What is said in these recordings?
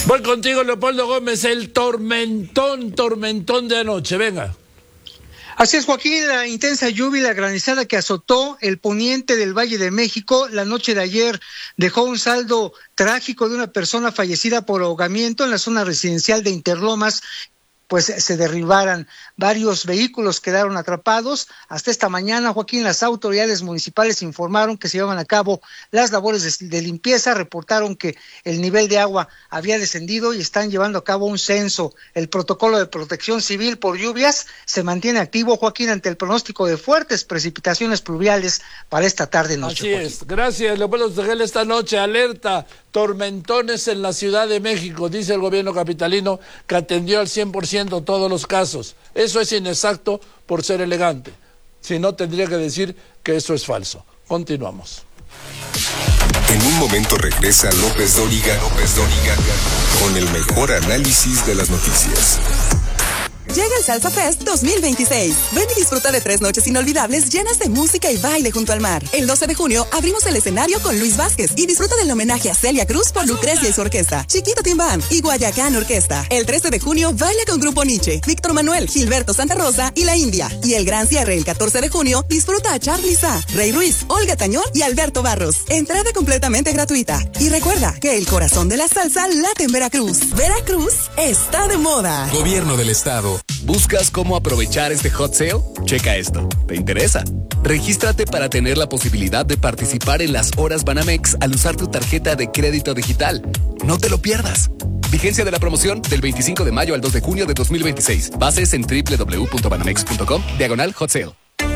Voy contigo, Leopoldo Gómez, el tormentón de anoche, venga. Así es, Joaquín, la intensa lluvia y la granizada que azotó el poniente del Valle de México la noche de ayer dejó un saldo trágico de una persona fallecida por ahogamiento en la zona residencial de Interlomas. Pues se derribaran varios vehículos, quedaron atrapados. Hasta esta mañana, Joaquín, las autoridades municipales informaron que se llevaban a cabo las labores de limpieza, reportaron que el nivel de agua había descendido y están llevando a cabo un censo. El protocolo de protección civil por lluvias se mantiene activo, Joaquín, ante el pronóstico de fuertes precipitaciones pluviales para esta tarde-noche. Así es, gracias, Leopoldo Tegel. Esta noche, alerta, tormentones en la Ciudad de México, dice el gobierno capitalino que atendió al 100% todos los casos. Eso es inexacto por ser elegante. Si no, tendría que decir que eso es falso. Continuamos. En un momento regresa López Dóriga con el mejor análisis de las noticias. Llega el Salsa Fest 2026. Ven y disfruta de 3 noches inolvidables llenas de música y baile junto al mar. El 12 de junio abrimos el escenario con Luis Vázquez y disfruta del homenaje a Celia Cruz por Lucrecia y su orquesta, Chiquito Tim Band y Guayacán Orquesta. El 13 de junio baila con Grupo Nietzsche, Víctor Manuel, Gilberto Santa Rosa y La India. Y el gran cierre el 14 de junio disfruta a Charly Sa, Rey Ruiz, Olga Tañón y Alberto Barros. Entrada completamente gratuita. Y recuerda que el corazón de la salsa late en Veracruz. Veracruz está de moda. Gobierno del Estado. ¿Buscas cómo aprovechar este hot sale? Checa esto. ¿Te interesa? Regístrate para tener la posibilidad de participar en las horas Banamex al usar tu tarjeta de crédito digital. No te lo pierdas. Vigencia de la promoción del 25 de mayo al 2 de junio de 2026. Bases en www.banamex.com/hot sale.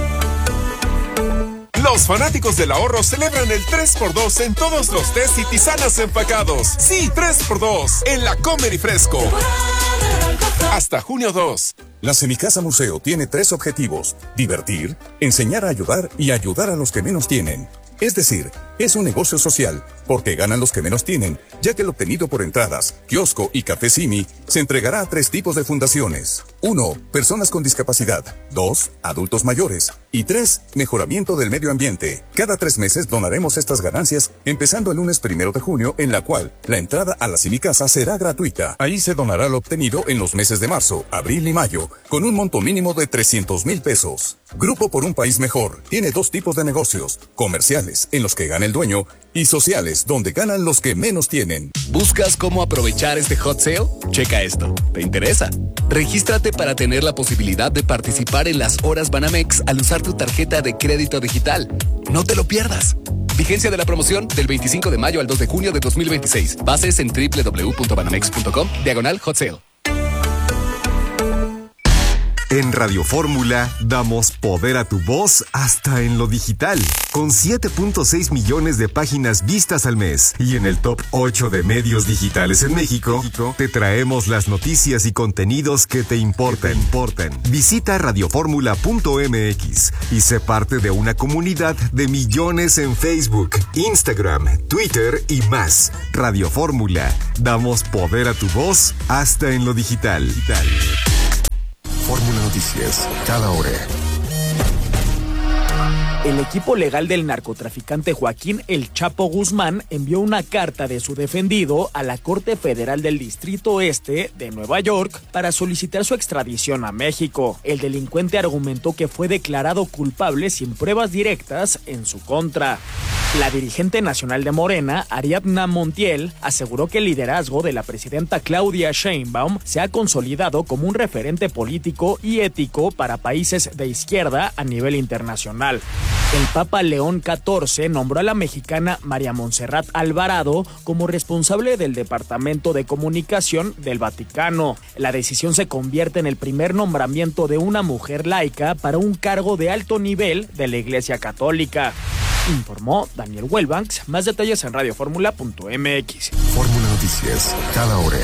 Los fanáticos del ahorro celebran el 3x2 en todos los tés y tisanas empacados. Sí, 3x2 en la Comer y Fresco. Hasta junio 2. La Semicasa Museo tiene 3 objetivos: divertir, enseñar a ayudar y ayudar a los que menos tienen. Es decir, es un negocio social, porque ganan los que menos tienen, ya que el obtenido por entradas, kiosco y café Simi se entregará a 3 tipos de fundaciones. 1. Personas con discapacidad. 2. Adultos mayores. Y 3. Mejoramiento del medio ambiente. Cada 3 meses donaremos estas ganancias, empezando el lunes 1 de junio, en la cual la entrada a la Semicasa será gratuita. Ahí se donará lo obtenido en los meses de marzo, abril y mayo, con un monto mínimo de 300,000 pesos. Grupo por un País Mejor tiene 2 tipos de negocios: comerciales, en los que gana el dueño, y sociales, donde ganan los que menos tienen. ¿Buscas cómo aprovechar este hot sale? Checa esto. ¿Te interesa? Regístrate para tener la posibilidad de participar en las horas Banamex al usar tu tarjeta de crédito digital. No te lo pierdas. Vigencia de la promoción del 25 de mayo al 2 de junio de 2026. Bases en www.banamex.com/hot sale. En Radio Fórmula damos poder a tu voz hasta en lo digital, con 7.6 millones de páginas vistas al mes. Y en el top 8 de medios digitales en México, te traemos las noticias y contenidos que te importan. Visita radioformula.mx y sé parte de una comunidad de millones en Facebook, Instagram, Twitter y más. Radio Fórmula, damos poder a tu voz hasta en lo digital. Fórmula Noticias, cada hora. El equipo legal del narcotraficante Joaquín El Chapo Guzmán envió una carta de su defendido a la Corte Federal del Distrito Este de Nueva York para solicitar su extradición a México. El delincuente argumentó que fue declarado culpable sin pruebas directas en su contra. La dirigente nacional de Morena, Ariadna Montiel, aseguró que el liderazgo de la presidenta Claudia Sheinbaum se ha consolidado como un referente político y ético para países de izquierda a nivel internacional. El Papa León XIV nombró a la mexicana María Montserrat Alvarado como responsable del Departamento de Comunicación del Vaticano. La decisión se convierte en el primer nombramiento de una mujer laica para un cargo de alto nivel de la Iglesia Católica. Informó Daniel Welbanks. Más detalles en radioformula.mx. Fórmula Noticias, cada hora.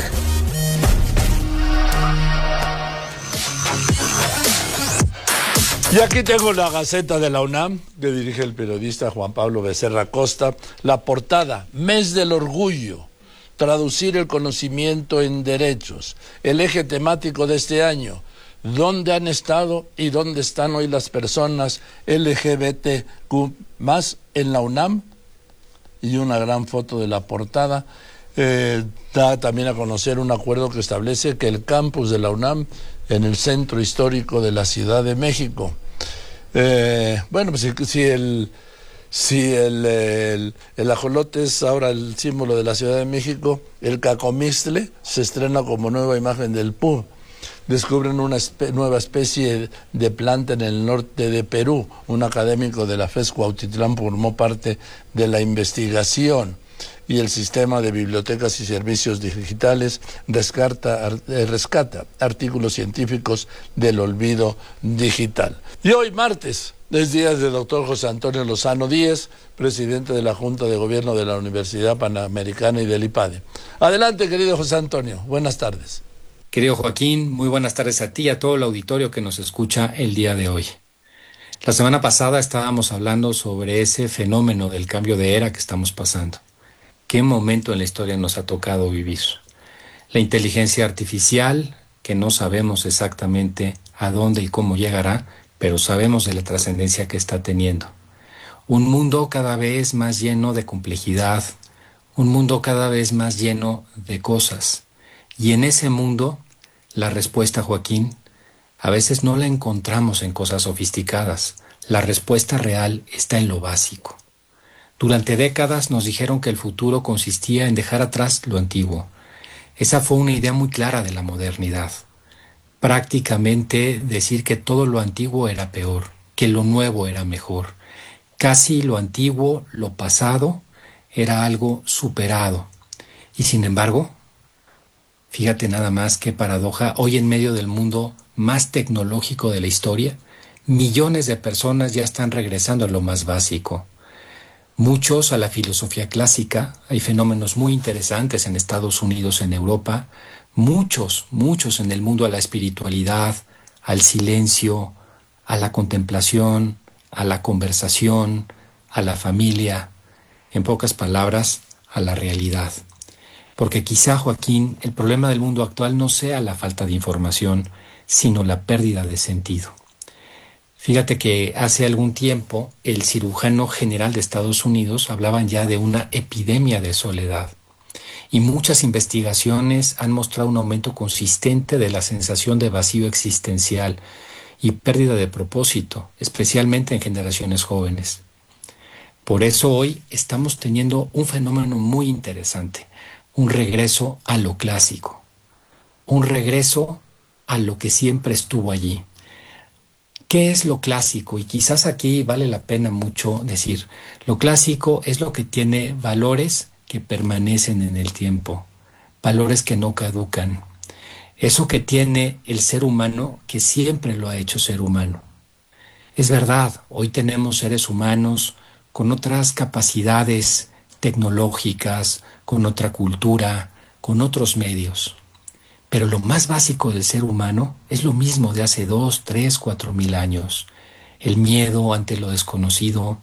Y aquí tengo la Gaceta de la UNAM, que dirige el periodista Juan Pablo Becerra Costa. La portada: Mes del Orgullo, traducir el conocimiento en derechos. El eje temático de este año: ¿dónde han estado y dónde están hoy las personas LGBTQ más en la UNAM? Y una gran foto de la portada. da también a conocer un acuerdo que establece que el campus de la UNAM en el centro histórico de la Ciudad de México. Bueno, pues si el ajolote es ahora el símbolo de la Ciudad de México, el cacomistle se estrena como nueva imagen del PUB. Descubren una nueva especie de planta en el norte de Perú. Un académico de la FES Cuautitlán formó parte de la investigación. Y el sistema de bibliotecas y servicios digitales rescata artículos científicos del olvido digital. Y hoy, martes, es día del doctor José Antonio Lozano Díez, presidente de la Junta de Gobierno de la Universidad Panamericana y del IPADE. Adelante, querido José Antonio. Buenas tardes. Querido Joaquín, muy buenas tardes a ti y a todo el auditorio que nos escucha el día de hoy. La semana pasada estábamos hablando sobre ese fenómeno del cambio de era que estamos pasando. ¿Qué momento en la historia nos ha tocado vivir? La inteligencia artificial, que no sabemos exactamente a dónde y cómo llegará, pero sabemos de la trascendencia que está teniendo. Un mundo cada vez más lleno de complejidad, un mundo cada vez más lleno de cosas. Y en ese mundo, la respuesta, Joaquín, a veces no la encontramos en cosas sofisticadas. La respuesta real está en lo básico. Durante décadas nos dijeron que el futuro consistía en dejar atrás lo antiguo. Esa fue una idea muy clara de la modernidad. Prácticamente decir que todo lo antiguo era peor, que lo nuevo era mejor. Casi lo antiguo, lo pasado, era algo superado. Y sin embargo, fíjate nada más qué paradoja, hoy en medio del mundo más tecnológico de la historia, millones de personas ya están regresando a lo más básico. Muchos a la filosofía clásica, hay fenómenos muy interesantes en Estados Unidos, en Europa, muchos en el mundo a la espiritualidad, al silencio, a la contemplación, a la conversación, a la familia, en pocas palabras, a la realidad. Porque quizá, Joaquín, el problema del mundo actual no sea la falta de información, sino la pérdida de sentido. Fíjate que hace algún tiempo el cirujano general de Estados Unidos hablaban ya de una epidemia de soledad. Y muchas investigaciones han mostrado un aumento consistente de la sensación de vacío existencial y pérdida de propósito, especialmente en generaciones jóvenes. Por eso hoy estamos teniendo un fenómeno muy interesante, un regreso a lo clásico, un regreso a lo que siempre estuvo allí. ¿Qué es lo clásico? Y quizás aquí vale la pena mucho decir, lo clásico es lo que tiene valores que permanecen en el tiempo, valores que no caducan. Eso que tiene el ser humano, que siempre lo ha hecho ser humano. Es verdad, hoy tenemos seres humanos con otras capacidades tecnológicas, con otra cultura, con otros medios. Pero lo más básico del ser humano es lo mismo de hace 2, 3, 4,000 años. El miedo ante lo desconocido,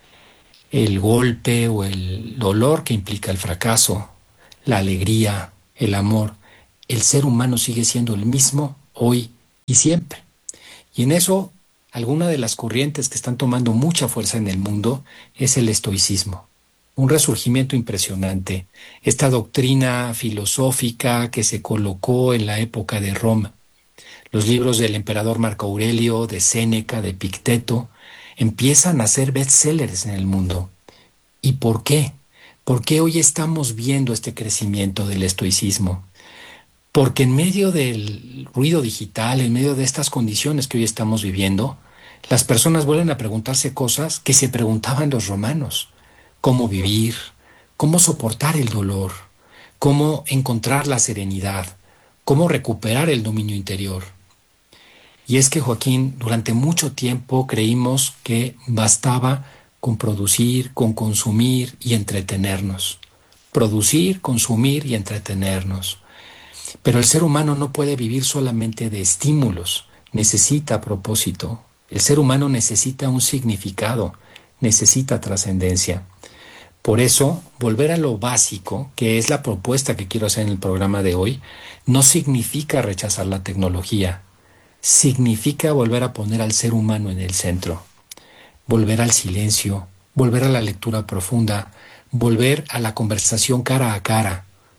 el golpe o el dolor que implica el fracaso, la alegría, el amor. El ser humano sigue siendo el mismo hoy y siempre. Y en eso, alguna de las corrientes que están tomando mucha fuerza en el mundo es el estoicismo. Un resurgimiento impresionante, esta doctrina filosófica que se colocó en la época de Roma. Los libros del emperador Marco Aurelio, de Séneca, de Epicteto, empiezan a ser bestsellers en el mundo. ¿Y por qué? ¿Por qué hoy estamos viendo este crecimiento del estoicismo? Porque en medio del ruido digital, en medio de estas condiciones que hoy estamos viviendo, las personas vuelven a preguntarse cosas que se preguntaban los romanos. Cómo vivir, cómo soportar el dolor, cómo encontrar la serenidad, cómo recuperar el dominio interior. Y es que, Joaquín, durante mucho tiempo creímos que bastaba con producir, con consumir y entretenernos. Producir, consumir y entretenernos. Pero el ser humano no puede vivir solamente de estímulos, necesita propósito. El ser humano necesita un significado, necesita trascendencia. Por eso, volver a lo básico, que es la propuesta que quiero hacer en el programa de hoy, no significa rechazar la tecnología. Significa volver a poner al ser humano en el centro. Volver al silencio, volver a la lectura profunda, volver a la conversación cara a cara,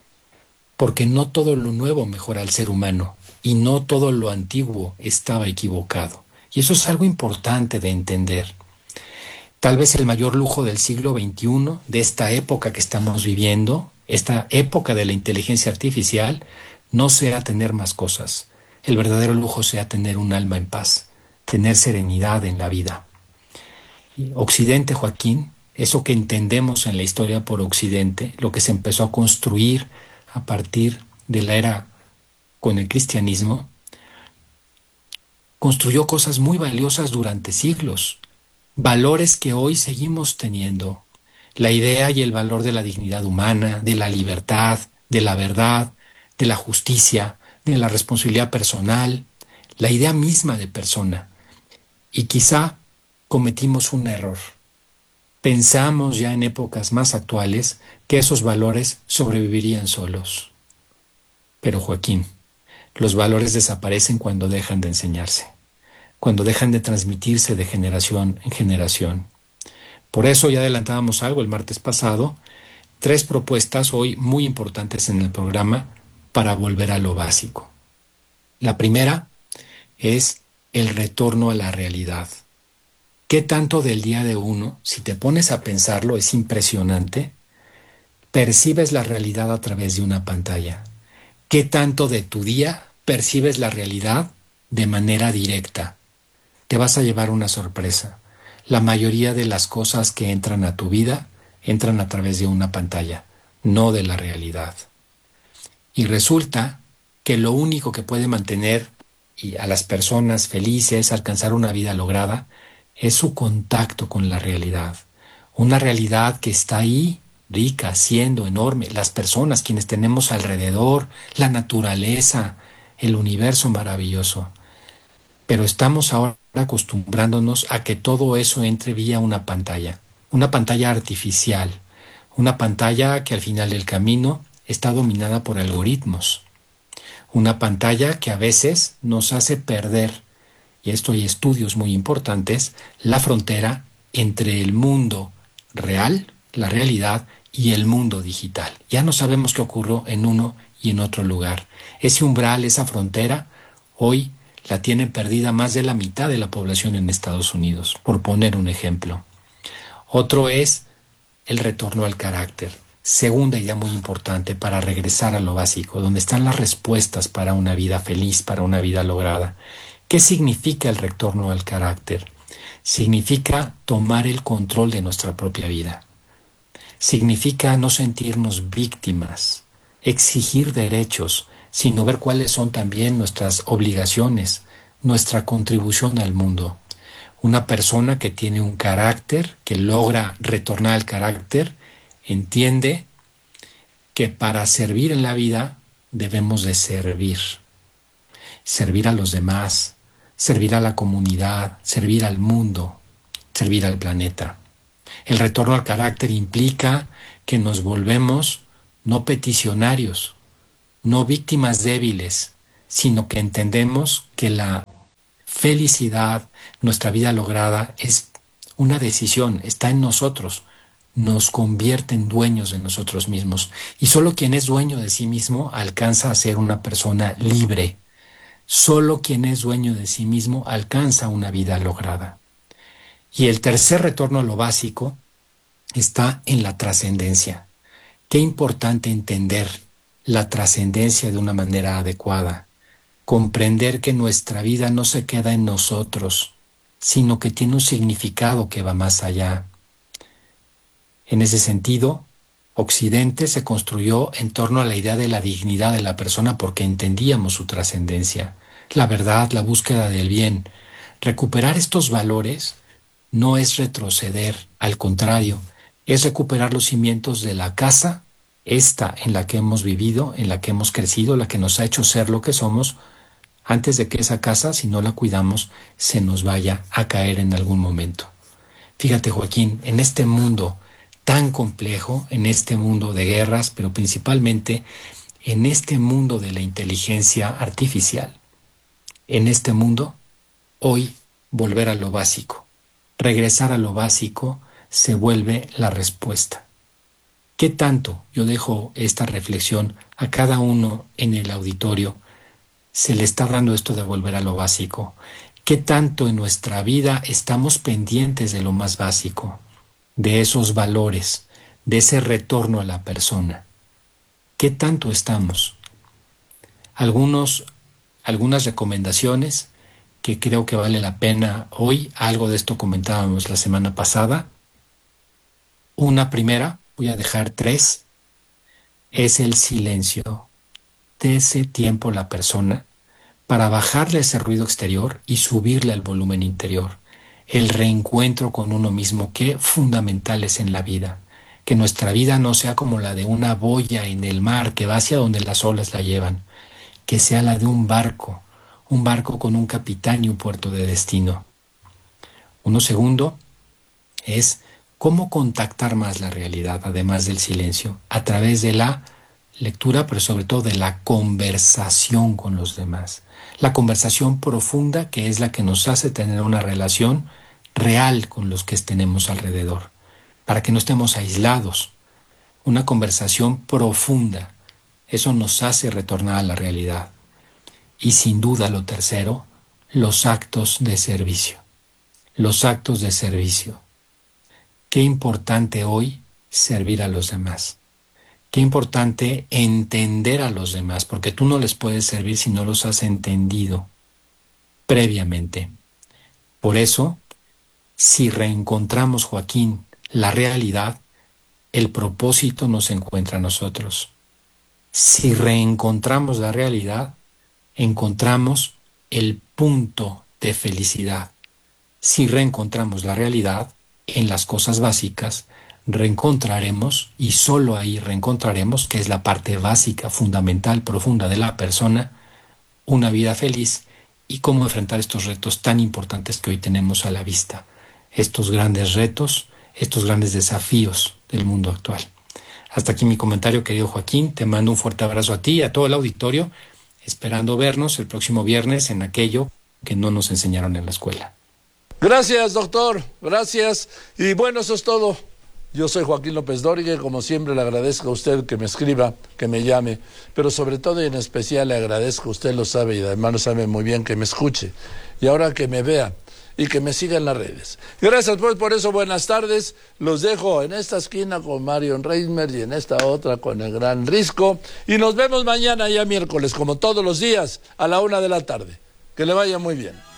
porque no todo lo nuevo mejora al ser humano y no todo lo antiguo estaba equivocado. Y eso es algo importante de entender. Tal vez el mayor lujo del siglo XXI, de esta época que estamos viviendo, esta época de la inteligencia artificial, no sea tener más cosas. El verdadero lujo sea tener un alma en paz, tener serenidad en la vida. Y Occidente, Joaquín, eso que entendemos en la historia por Occidente, lo que se empezó a construir a partir de la era con el cristianismo, construyó cosas muy valiosas durante siglos, valores que hoy seguimos teniendo, la idea y el valor de la dignidad humana, de la libertad, de la verdad, de la justicia, de la responsabilidad personal, la idea misma de persona. Y quizá cometimos un error. Pensamos ya en épocas más actuales que esos valores sobrevivirían solos. Pero Joaquín, los valores desaparecen cuando dejan de enseñarse, cuando dejan de transmitirse de generación en generación. Por eso ya adelantábamos algo el martes pasado, 3 propuestas hoy muy importantes en el programa para volver a lo básico. La primera es el retorno a la realidad. ¿Qué tanto del día de uno, si te pones a pensarlo, es impresionante, percibes la realidad a través de una pantalla? ¿Qué tanto de tu día percibes la realidad de manera directa? Te vas a llevar una sorpresa. La mayoría de las cosas que entran a tu vida entran a través de una pantalla, no de la realidad. Y resulta que lo único que puede mantener a las personas felices, alcanzar una vida lograda, es su contacto con la realidad. Una realidad que está ahí, rica, siendo enorme. Las personas, quienes tenemos alrededor, la naturaleza, el universo maravilloso. Pero estamos ahora acostumbrándonos a que todo eso entre vía una pantalla artificial, una pantalla que al final del camino está dominada por algoritmos, una pantalla que a veces nos hace perder, y esto hay estudios muy importantes, la frontera entre el mundo real, la realidad, y el mundo digital. Ya no sabemos qué ocurrió en uno y en otro lugar. Ese umbral, esa frontera, hoy la tiene perdida más de la mitad de la población en Estados Unidos, por poner un ejemplo. Otro es el retorno al carácter. Segunda idea muy importante para regresar a lo básico, donde están las respuestas para una vida feliz, para una vida lograda. ¿Qué significa el retorno al carácter? Significa tomar el control de nuestra propia vida. Significa no sentirnos víctimas, exigir derechos, sino ver cuáles son también nuestras obligaciones, nuestra contribución al mundo. Una persona que tiene un carácter, que logra retornar al carácter, entiende que para servir en la vida debemos de servir. Servir a los demás, servir a la comunidad, servir al mundo, servir al planeta. El retorno al carácter implica que nos volvemos no peticionarios, no víctimas débiles, sino que entendemos que la felicidad, nuestra vida lograda, es una decisión, está en nosotros, nos convierte en dueños de nosotros mismos. Y solo quien es dueño de sí mismo alcanza a ser una persona libre. Solo quien es dueño de sí mismo alcanza una vida lograda. Y el tercer retorno a lo básico está en la trascendencia. Qué importante entender la trascendencia de una manera adecuada. Comprender que nuestra vida no se queda en nosotros, sino que tiene un significado que va más allá. En ese sentido, Occidente se construyó en torno a la idea de la dignidad de la persona porque entendíamos su trascendencia, la verdad, la búsqueda del bien. Recuperar estos valores no es retroceder, al contrario, es recuperar los cimientos de la casa, esta en la que hemos vivido, en la que hemos crecido, la que nos ha hecho ser lo que somos, antes de que esa casa, si no la cuidamos, se nos vaya a caer en algún momento. Fíjate, Joaquín, en este mundo tan complejo, en este mundo de guerras, pero principalmente en este mundo de la inteligencia artificial, en este mundo, hoy volver a lo básico, regresar a lo básico se vuelve la respuesta. ¿Qué tanto, yo dejo esta reflexión a cada uno en el auditorio, se le está dando esto de volver a lo básico? ¿Qué tanto en nuestra vida estamos pendientes de lo más básico, de esos valores, de ese retorno a la persona? ¿Qué tanto estamos? Algunas recomendaciones que creo que vale la pena hoy. Algo de esto comentábamos la semana pasada. Una primera, voy a dejar 3, es el silencio. Dese tiempo a la persona para bajarle ese ruido exterior y subirle el volumen interior. El reencuentro con uno mismo, qué fundamental es en la vida. Que nuestra vida no sea como la de una boya en el mar que va hacia donde las olas la llevan. Que sea la de un barco con un capitán y un puerto de destino. Uno segundo es cómo contactar más la realidad, además del silencio, a través de la lectura, pero sobre todo de la conversación con los demás. La conversación profunda, que es la que nos hace tener una relación real con los que tenemos alrededor, para que no estemos aislados. Una conversación profunda, eso nos hace retornar a la realidad. Y sin duda lo tercero, los actos de servicio. Los actos de servicio. Qué importante hoy servir a los demás. Qué importante entender a los demás, porque tú no les puedes servir si no los has entendido previamente. Por eso, si reencontramos, Joaquín, la realidad, el propósito nos encuentra a nosotros. Si reencontramos la realidad, encontramos el punto de felicidad. Si reencontramos la realidad en las cosas básicas, reencontraremos, y solo ahí reencontraremos, que es la parte básica, fundamental, profunda de la persona, una vida feliz y cómo enfrentar estos retos tan importantes que hoy tenemos a la vista. Estos grandes retos, estos grandes desafíos del mundo actual. Hasta aquí mi comentario, querido Joaquín. Te mando un fuerte abrazo a ti y a todo el auditorio, esperando vernos el próximo viernes en aquello que no nos enseñaron en la escuela. Gracias, doctor. Gracias. Y bueno, eso es todo. Yo soy Joaquín López Dóriga y como siempre le agradezco a usted que me escriba, que me llame, pero sobre todo y en especial le agradezco, usted lo sabe y además lo sabe muy bien, que me escuche y ahora que me vea y que me siga en las redes. Gracias pues por eso, buenas tardes. Los dejo en esta esquina con Marion Reismer y en esta otra con el gran Risco. Y nos vemos mañana ya miércoles, como todos los días, a la 1:00 p.m. Que le vaya muy bien.